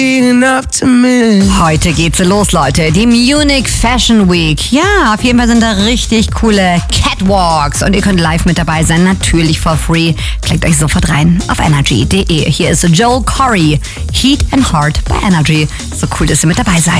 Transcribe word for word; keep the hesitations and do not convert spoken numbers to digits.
Heute geht's los, Leute. Die Munich Fashion Week. Ja, auf jeden Fall sind da richtig coole Catwalks. Und ihr könnt live mit dabei sein, natürlich for free. Klickt euch sofort rein auf energy punkt de. Hier ist Joel Corry, Heat and Heart bei Energy. So cool, dass ihr mit dabei seid.